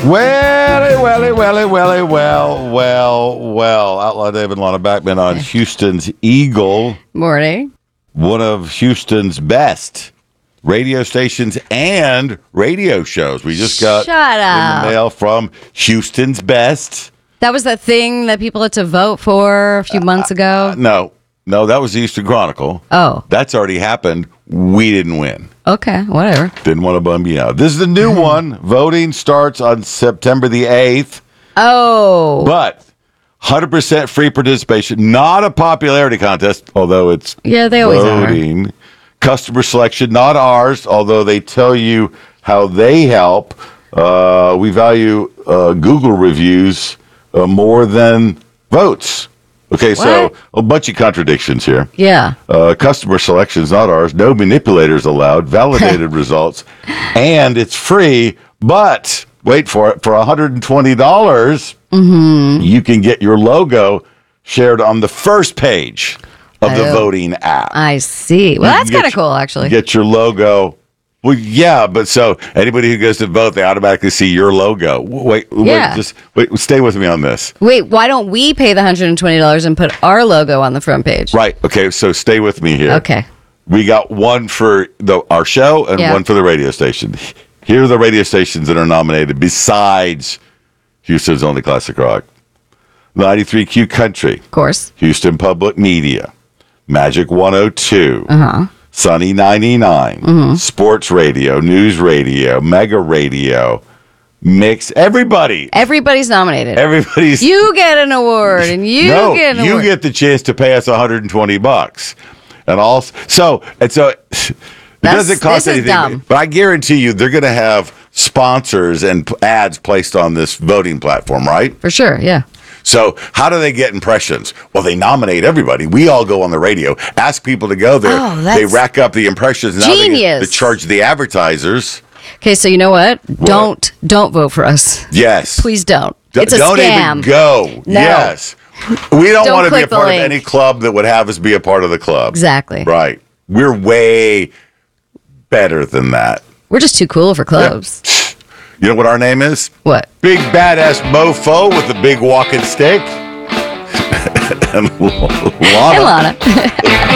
Well. Outlaw Dave and Lana Backman on Houston's Eagle. Morning. One of Houston's best radio stations and radio shows. We just got in the mail from Houston's best. That was that thing that people had to vote for a few months ago? No, that was the Houston Chronicle. Oh. That's already happened. We didn't win. Okay, whatever. Didn't want to bum you out. This is the new one. Voting starts on September the 8th. Oh. But 100% free participation. Not a popularity contest, although it's they always voting. are. Customer selection, not ours, although they tell you how they help. We value Google reviews more than votes. Okay, so a bunch of contradictions here. Yeah. Customer selection is not ours. No manipulators allowed. Validated results. And it's free, but wait for it. For $120, you can get your logo shared on the first page of the voting app. I see. Well, that's kind of cool, actually. Get your logo. Well, yeah, but so anybody who goes to vote, they automatically see your logo. Wait, stay with me on this. Wait, why don't we pay the $120 and put our logo on the front page? Right. Okay, so stay with me here. Okay. We got one for our show and one for the radio station. Here are the radio stations that are nominated besides Houston's Only Classic Rock. 93Q Country. Of course. Houston Public Media. Magic 102. Sunny 99, Sports Radio, News Radio, Mega Radio, Mix. Everybody's nominated. You get an award, and get an award. You get the chance to pay us $120, and also it doesn't cost anything. Dumb. But I guarantee you, they're going to have sponsors and ads placed on this voting platform, right? For sure, yeah. So how do they get impressions? Well, they nominate everybody. We all go on the radio, ask people to go there. Oh, they rack up the impressions. Now genius. They charge the advertisers. Okay, so you know what? Don't vote for us. Yes. Please don't. It's a don't scam. Even go. No. Yes. We don't want to be a part link. of any club that would have us be a part of the club. Exactly. Right. We're way better than that. We're just too cool for clubs. Yeah. You know what our name is? What? Big Badass Mofo with a big walking stick. And Lana.